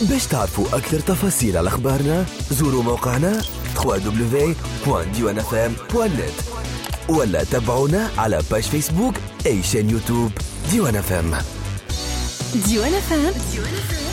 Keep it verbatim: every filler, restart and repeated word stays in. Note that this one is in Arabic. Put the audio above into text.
باش تعرفوا أكثر تفاصيل على أخبارنا زوروا موقعنا دبليو دبليو دبليو دوت ديوان اف ام دوت نت ولا تابعونا على باج فيسبوك أي شان يوتيوب ديوان اف ام. ديوان اف ام